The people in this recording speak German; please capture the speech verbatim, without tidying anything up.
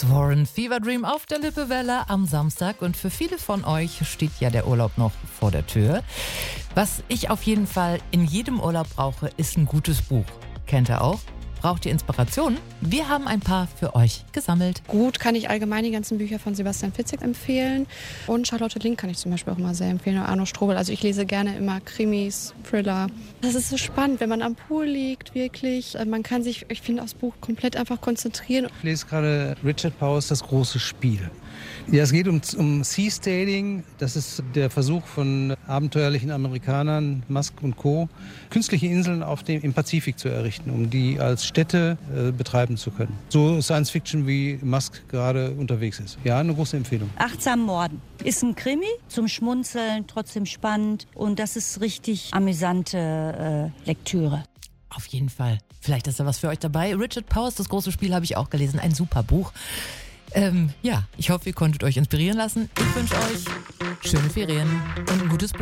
Warren, Fever Dream auf der Lippewelle am Samstag. Und für viele von euch steht ja der Urlaub noch vor der Tür. Was ich auf jeden Fall in jedem Urlaub brauche, ist ein gutes Buch. Kennt ihr auch? Braucht ihr Inspiration? Wir haben ein paar für euch gesammelt. Gut kann ich allgemein die ganzen Bücher von Sebastian Fitzek empfehlen. Und Charlotte Link kann ich zum Beispiel auch immer sehr empfehlen. Oder Arno Strobel. Also ich lese gerne immer Krimis, Thriller. Das ist so spannend, wenn man am Pool liegt, wirklich. Man kann sich, ich finde, aufs Buch komplett einfach konzentrieren. Ich lese gerade Richard Powers Das große Spiel. Ja, es geht um, um Sea-Stailing. Das ist der Versuch von abenteuerlichen Amerikanern, Musk und Co., künstliche Inseln auf dem, im Pazifik zu errichten, um die als Städte äh, betreiben zu können. So Science-Fiction, wie Musk gerade unterwegs ist. Ja, eine große Empfehlung. Achtsam Morden ist ein Krimi, zum Schmunzeln, trotzdem spannend. Und das ist richtig amüsante äh, Lektüre. Auf jeden Fall. Vielleicht ist da was für euch dabei. Richard Powers, Das große Spiel, habe ich auch gelesen. Ein super Buch. Ähm, ja, ich hoffe, ihr konntet euch inspirieren lassen. Ich wünsche euch schöne Ferien und ein gutes Buch.